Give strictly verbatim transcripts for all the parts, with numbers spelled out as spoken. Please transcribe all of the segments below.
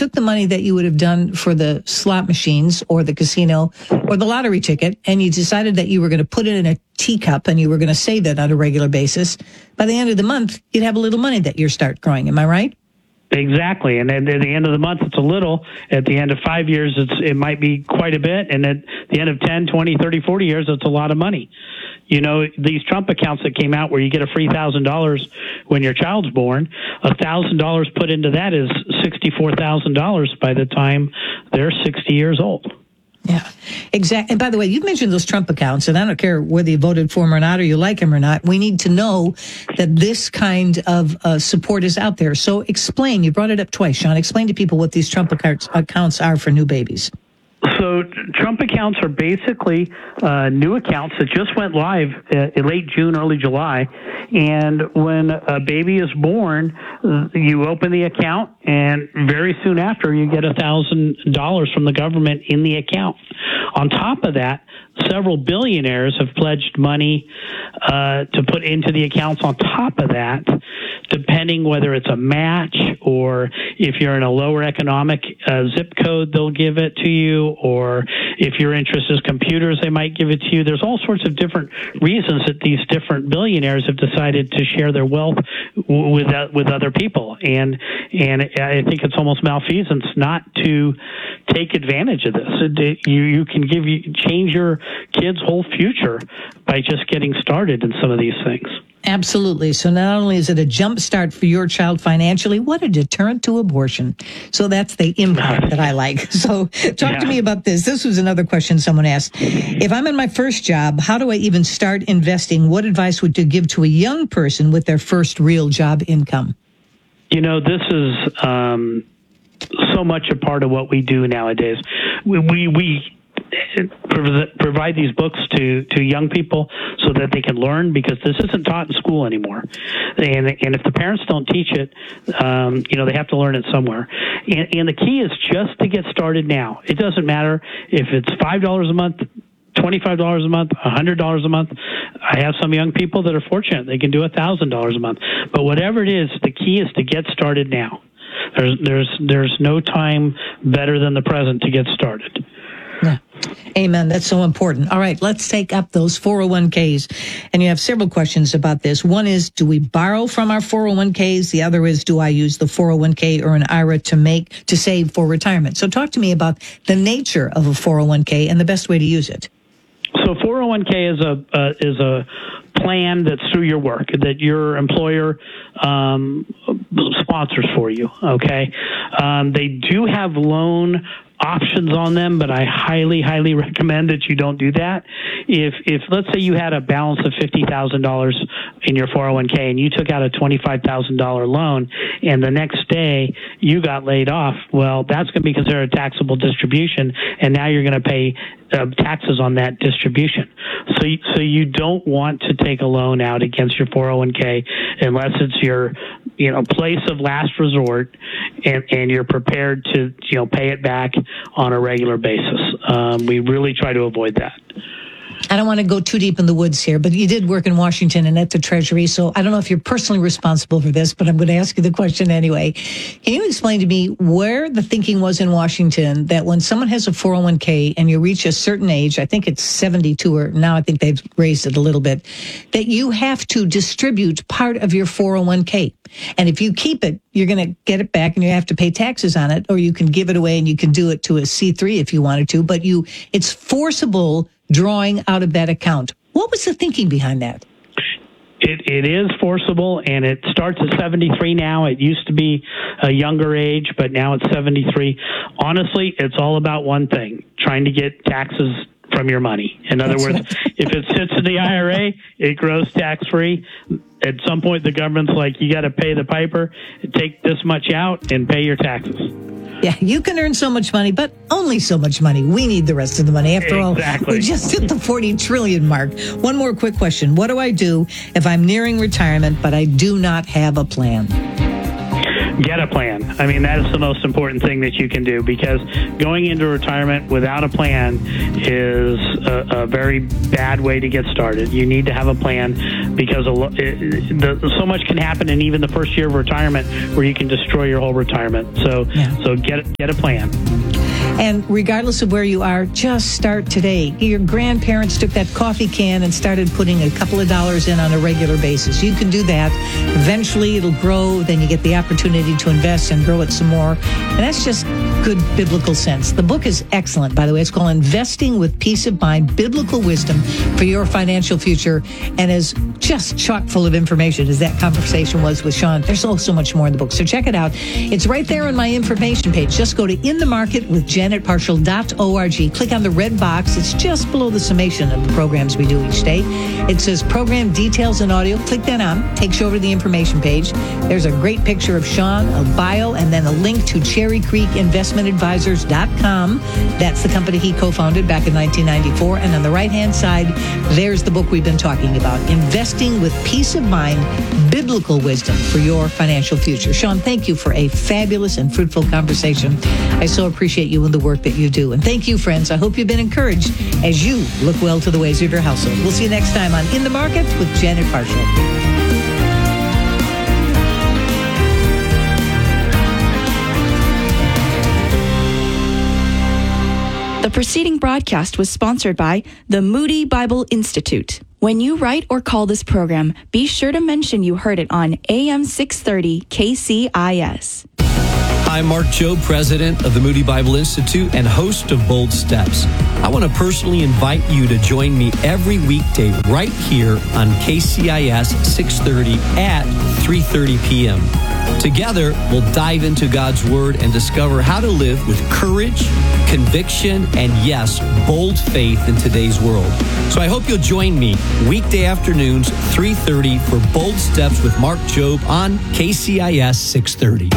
took the money that you would have done for the slot machines or the casino or the lottery ticket, and you decided that you were going to put it in a teacup and you were going to save it on a regular basis, by the end of the month, you'd have a little money that you start growing. Am I right? Exactly. And then at the end of the month, it's a little. At the end of five years, it's it might be quite a bit. And at the end of ten, twenty, thirty, forty years, it's a lot of money. You know, these Trump accounts that came out where you get a free one thousand dollars when your child's born, one thousand dollars put into that is sixty-four thousand dollars by the time they're sixty years old. Yeah, exactly. And by the way, you've mentioned those Trump accounts, and I don't care whether you voted for him or not, or you like him or not. We need to know that this kind of uh, support is out there. So explain, you brought it up twice, Sean. Explain to people what these Trump accounts are for new babies. So Trump accounts are basically uh, new accounts that just went live uh, in late June, early July. And when a baby is born, you open the account, and very soon after, you get one thousand dollars from the government in the account. On top of that, several billionaires have pledged money uh, to put into the accounts on top of that, depending whether it's a match or if you're in a lower economic uh, zip code, they'll give it to you, or if your interest is computers, they might give it to you. There's all sorts of different reasons that these different billionaires have decided to share their wealth w- with uh, with other people, and and I think it's almost malfeasance not to take advantage of this. It, you you can give you change your kid's whole future by just getting started in some of these things. Absolutely. So not only is it a jump start for your child financially, what a deterrent to abortion. So that's the impact that I like. So talk yeah. to me about this. This was another question someone asked. If I'm in my first job, how do I even start investing? What advice would you give to a young person with their first real job income? You know, this is um, so much a part of what we do nowadays. We, we, we provide these books to, to young people so that they can learn, because this isn't taught in school anymore. And, and if the parents don't teach it, um, you know, they have to learn it somewhere. And, and the key is just to get started now. It doesn't matter if it's five dollars a month, twenty-five dollars a month, one hundred dollars a month. I have some young people that are fortunate. They can do one thousand dollars a month. But whatever it is, the key is to get started now. There's, there's, there's no time better than the present to get started. Yeah. Amen. That's so important. All right, let's take up those four oh one k's. And you have several questions about this. One is, do we borrow from our four oh one k's? The other is, do I use the four oh one k or an I R A to make, to save for retirement? So talk to me about the nature of a four oh one k and the best way to use it. So four oh one k is a uh, is a plan that's through your work that your employer um, sponsors for you. Okay, um, they do have loan options on them, but I highly, highly recommend that you don't do that. If, if let's say you had a balance of fifty thousand dollars in your four oh one k and you took out a twenty-five thousand dollars loan, and the next day you got laid off, well, that's going to be considered a taxable distribution, and now you're going to pay uh, taxes on that distribution. So, so you don't want to take a loan out against your four oh one k unless it's your, you know, place of last resort, and, and you're prepared to, you know, pay it back on a regular basis. Um, we really try to avoid that. I don't want to go too deep in the woods here, but you did work in Washington and at the Treasury, so I don't know if you're personally responsible for this, but I'm going to ask you the question anyway. Can you explain to me where the thinking was in Washington that when someone has a four oh one k and you reach a certain age, I think it's seventy-two, or now I think they've raised it a little bit, that you have to distribute part of your four oh one k? And if you keep it, you're going to get it back and you have to pay taxes on it, or you can give it away and you can do it to a C three if you wanted to, but you it's forcible drawing out of that account. What was the thinking behind that? It, it is forcible, and it starts at seventy-three now. It used to be a younger age, but now it's seventy-three. Honestly, it's all about one thing, trying to get taxes from your money. In other That's words, right. If it sits in the I R A, it grows tax-free. At some point, the government's like, you got to pay the piper, take this much out, and pay your taxes. Yeah, you can earn so much money, but only so much money. We need the rest of the money. After exactly. all, we just hit the forty trillion mark. One more quick question. What do I do if I'm nearing retirement, but I do not have a plan? get a plan. I mean, that is the most important thing that you can do, because going into retirement without a plan is a, a very bad way to get started. You need to have a plan, because a lo- it, the, so much can happen in even the first year of retirement where you can destroy your whole retirement. So, yeah. so get get a plan. And regardless of where you are, just start today. Your grandparents took that coffee can and started putting a couple of dollars in on a regular basis. You can do that. Eventually, it'll grow. Then you get the opportunity to invest and grow it some more. And that's just good biblical sense. The book is excellent, by the way. It's called Investing with Peace of Mind, Biblical Wisdom for Your Financial Future, and is just chock full of information, as that conversation was with Sean. There's so, so much more in the book. So check it out. It's right there on my information page. Just go to In the Market with janet parshall dot org. Click on the red box. It's just below the summation of the programs we do each day. It says Program Details and Audio. Click that on. Takes you over to the information page. There's a great picture of Sean, a bio, and then a link to cherry creek investment advisors dot com. That's the company he co-founded back in nineteen ninety-four. And on the right-hand side, there's the book we've been talking about, Investing with Peace of Mind, Biblical Wisdom for Your Financial Future. Sean, thank you for a fabulous and fruitful conversation. I so appreciate you and the work that you do. And thank you, friends. I hope you've been encouraged as you look well to the ways of your household. We'll see you next time on In the Market with Janet Parshall. The preceding broadcast was sponsored by the Moody Bible Institute. When you write or call this program, be sure to mention you heard it on A M six thirty K C I S. I'm Mark Jobe, president of the Moody Bible Institute and host of Bold Steps. I want to personally invite you to join me every weekday right here on K C I S six thirty at three thirty p.m. Together, we'll dive into God's Word and discover how to live with courage, conviction, and yes, bold faith in today's world. So I hope you'll join me weekday afternoons, three thirty, for Bold Steps with Mark Jobe on K C I S six thirty.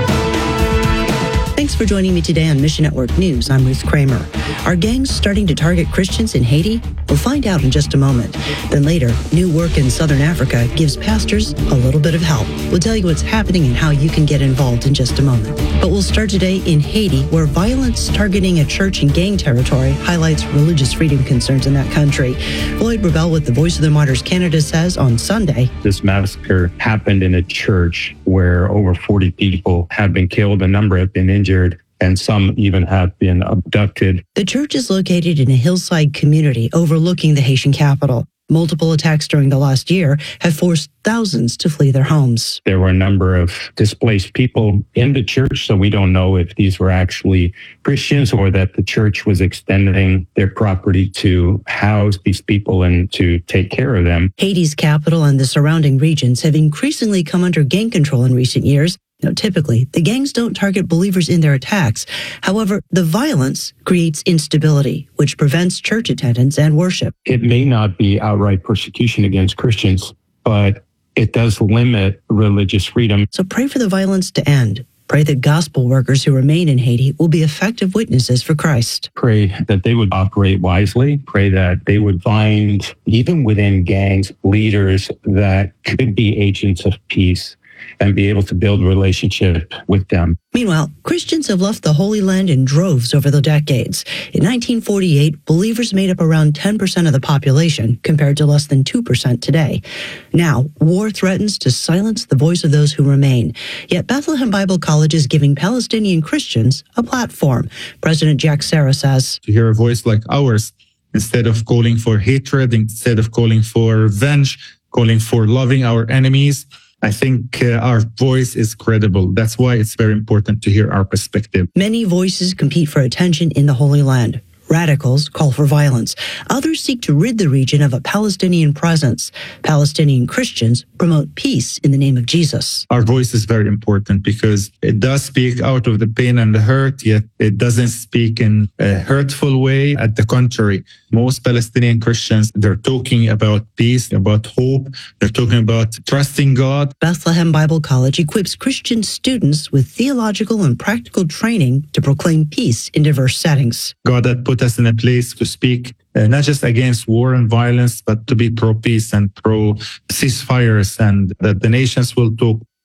Thanks for joining me today on Mission Network News. I'm Ruth Kramer. Are gangs starting to target Christians in Haiti? We'll find out in just a moment. Then later, new work in Southern Africa gives pastors a little bit of help. We'll tell you what's happening and how you can get involved in just a moment. But we'll start today in Haiti, where violence targeting a church in gang territory highlights religious freedom concerns in that country. Lloyd Rebell with the Voice of the Martyrs Canada says on Sunday, this massacre happened in a church where over forty people have been killed, a number have been injured, and some even have been abducted. The church is located in a hillside community overlooking the Haitian capital. Multiple attacks during the last year have forced thousands to flee their homes. There were a number of displaced people in the church, so we don't know if these were actually Christians or that the church was extending their property to house these people and to take care of them. Haiti's capital and the surrounding regions have increasingly come under gang control in recent years. Now, typically, the gangs don't target believers in their attacks. However, the violence creates instability, which prevents church attendance and worship. It may not be outright persecution against Christians, but it does limit religious freedom. So pray for the violence to end. Pray that gospel workers who remain in Haiti will be effective witnesses for Christ. Pray that they would operate wisely. Pray that they would find, even within gangs, leaders that could be agents of peace and be able to build a relationship with them. Meanwhile, Christians have left the Holy Land in droves over the decades. In nineteen forty-eight, believers made up around ten percent of the population, compared to less than two percent today. Now, war threatens to silence the voice of those who remain. Yet Bethlehem Bible College is giving Palestinian Christians a platform. President Jack Serra says, to hear a voice like ours, instead of calling for hatred, instead of calling for revenge, calling for loving our enemies, I think uh, our voice is credible. That's why it's very important to hear our perspective. Many voices compete for attention in the Holy Land. Radicals call for violence. Others seek to rid the region of a Palestinian presence. Palestinian Christians promote peace in the name of Jesus. Our voice is very important because it does speak out of the pain and the hurt, yet it doesn't speak in a hurtful way. At the contrary, most Palestinian Christians, they're talking about peace, about hope. They're talking about trusting God. Bethlehem Bible College equips Christian students with theological and practical training to proclaim peace in diverse settings. God had put us in a place to speak uh, not just against war and violence, but to be pro-peace and pro-ceasefires, and that the nations will talk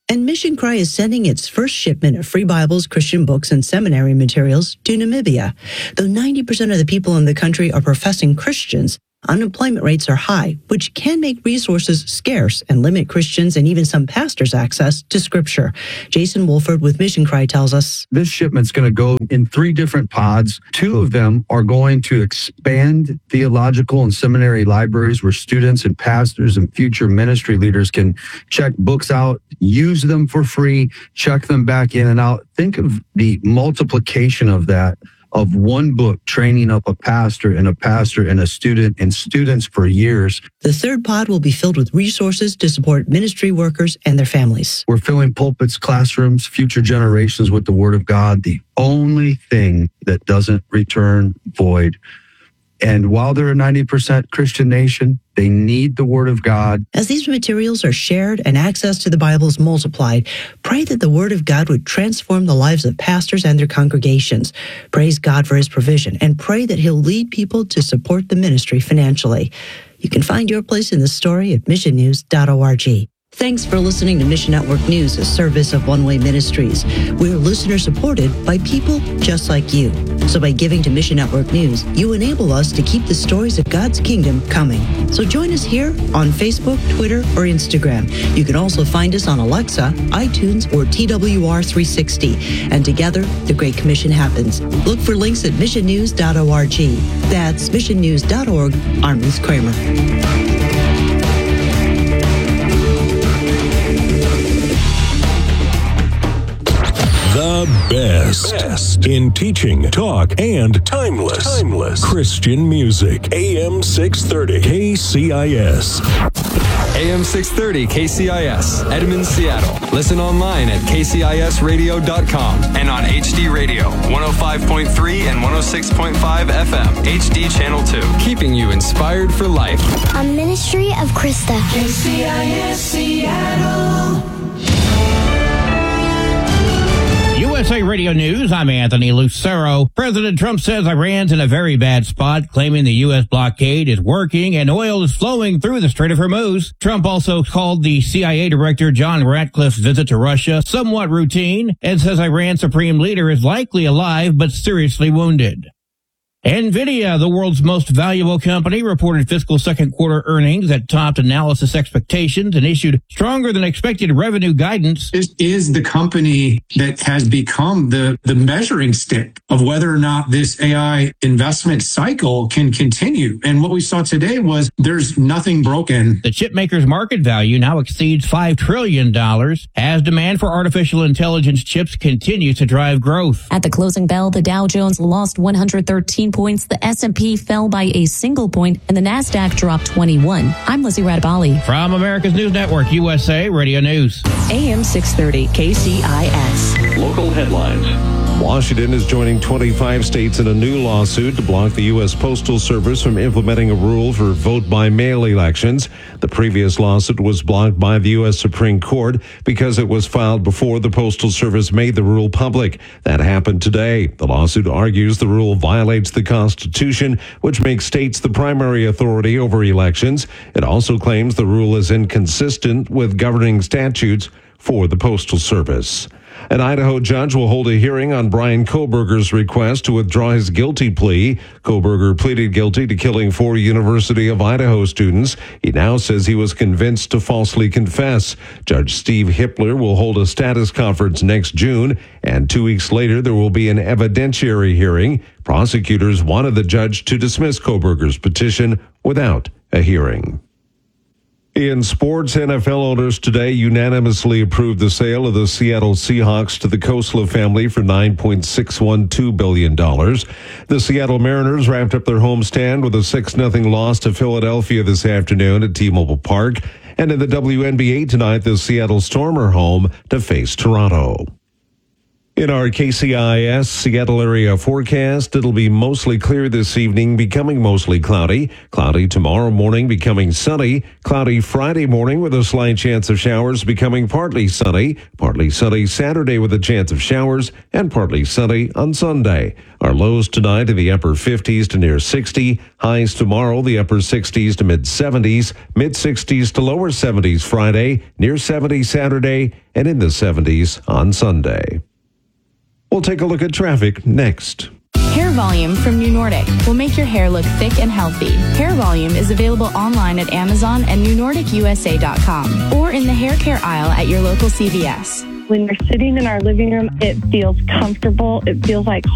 And Mission Cry is sending its first shipment of free Bibles, Christian books, and seminary materials to Namibia. Though ninety percent of the people in the country are professing Christians, unemployment rates are high, which can make resources scarce and limit Christians and even some pastors' access to Scripture. Jason Wolford with Mission Cry tells us, this shipment's going to go in three different pods. Two of them are going to expand theological and seminary libraries where students and pastors and future ministry leaders can check books out, use them for free, check them back in and out. Think of the multiplication of that, of one book training up a pastor and a pastor and a student and students for years. The third pod will be filled with resources to support ministry workers and their families. We're filling pulpits, classrooms, future generations with the Word of God, the only thing that doesn't return void. And while they're a ninety percent Christian nation, they need the Word of God. As these materials are shared and access to the Bible is multiplied, pray that the Word of God would transform the lives of pastors and their congregations. Praise God for His provision and pray that He'll lead people to support the ministry financially. You can find your place in the story at mission news dot org. Thanks for listening to Mission Network News, a service of One Way Ministries. We're listener-supported by people just like you. So by giving to Mission Network News, you enable us to keep the stories of God's kingdom coming. So join us here on Facebook, Twitter, or Instagram. You can also find us on Alexa, iTunes, or T W R three sixty. And together, the Great Commission happens. Look for links at mission news dot org. That's mission news dot org. I'm Ruth Kramer. The best. best in teaching, talk, and timeless, timeless Christian music. A M six thirty K C I S. A M six thirty K C I S, Edmonds, Seattle. Listen online at k c i s radio dot com and on H D Radio, one oh five point three and one oh six point five F M, H D Channel two. Keeping you inspired for life. A ministry of Krista. K C I S Seattle. U S A Radio News, I'm Anthony Lucero. President Trump says Iran's in a very bad spot, claiming the U S blockade is working and oil is flowing through the Strait of Hormuz. Trump also called the C I A Director John Ratcliffe's visit to Russia somewhat routine and says Iran's supreme leader is likely alive but seriously wounded. NVIDIA, the world's most valuable company, reported fiscal second quarter earnings that topped analysis expectations and issued stronger than expected revenue guidance. This is the company that has become the, the measuring stick of whether or not this A I investment cycle can continue. And what we saw today was there's nothing broken. The chipmaker's market value now exceeds five trillion dollars as demand for artificial intelligence chips continues to drive growth. At the closing bell, the Dow Jones lost one hundred thirteen points, the S and P fell by a single point, and the NASDAQ dropped twenty-one. I'm Lizzie Radabali. From America's News Network, U S A Radio News. A M six thirty K C I S. Local headlines. Washington is joining twenty-five states in a new lawsuit to block the U S Postal Service from implementing a rule for vote-by-mail elections. The previous lawsuit was blocked by the U S Supreme Court because it was filed before the Postal Service made the rule public. That happened today. The lawsuit argues the rule violates the Constitution, which makes states the primary authority over elections. It also claims the rule is inconsistent with governing statutes for the Postal Service. An Idaho judge will hold a hearing on Brian Kohberger's request to withdraw his guilty plea. Kohberger pleaded guilty to killing four University of Idaho students. He now says he was convinced to falsely confess. Judge Steve Hippler will hold a status conference next June, and two weeks later there will be an evidentiary hearing. Prosecutors wanted the judge to dismiss Kohberger's petition without a hearing. In sports, N F L owners today unanimously approved the sale of the Seattle Seahawks to the Khosla family for nine point six one two billion dollars. The Seattle Mariners wrapped up their homestand with a six nothing loss to Philadelphia this afternoon at T-Mobile Park. And in the W N B A tonight, the Seattle Storm are home to face Toronto. In our K C I S Seattle area forecast, it'll be mostly clear this evening, becoming mostly cloudy. Cloudy tomorrow morning, becoming sunny. Cloudy Friday morning with a slight chance of showers, becoming partly sunny. Partly sunny Saturday with a chance of showers, and partly sunny on Sunday. Our lows tonight in the upper fifties to near sixty. Highs tomorrow, the upper sixties to mid seventies. Mid sixties to lower seventies Friday. Near seventy Saturday, and in the seventies on Sunday. We'll take a look at traffic next. Hair Volume from New Nordic will make your hair look thick and healthy. Hair Volume is available online at Amazon and new nordic u s a dot com or in the hair care aisle at your local C V S. When you're sitting in our living room, it feels comfortable. It feels like